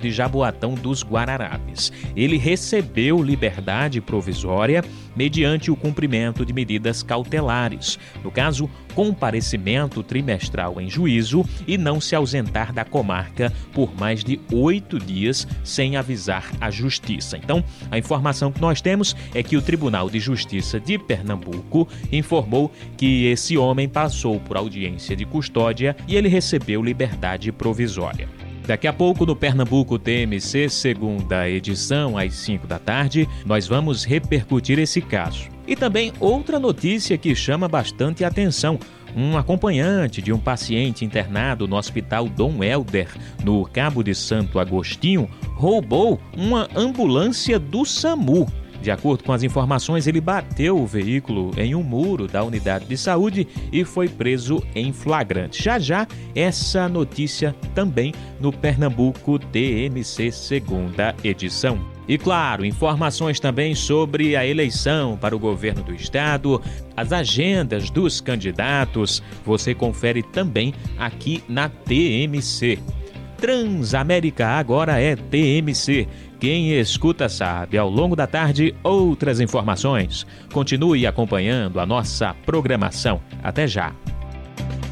de Jaboatão dos Guararapes. Ele recebeu liberdade provisória mediante o cumprimento de medidas cautelares, no caso, comparecimento trimestral em juízo e não se ausentar da comarca por mais de 8 dias sem avisar a Justiça. Então, a informação que nós temos é que o Tribunal de Justiça de Pernambuco informou que esse homem passou por audiência de custódia e ele recebeu liberdade provisória. Daqui a pouco, no Pernambuco TMC, segunda edição, às 5 da tarde, nós vamos repercutir esse caso. E também outra notícia que chama bastante atenção. Um acompanhante de um paciente internado no Hospital Dom Helder, no Cabo de Santo Agostinho, roubou uma ambulância do SAMU. De acordo com as informações, ele bateu o veículo em um muro da unidade de saúde e foi preso em flagrante. Já essa notícia também no Pernambuco TMC segunda edição. E claro, informações também sobre a eleição para o governo do estado, as agendas dos candidatos, você confere também aqui na TMC. Transamérica agora é TMC. Quem escuta sabe. Ao longo da tarde, outras informações. Continue acompanhando a nossa programação. Até já.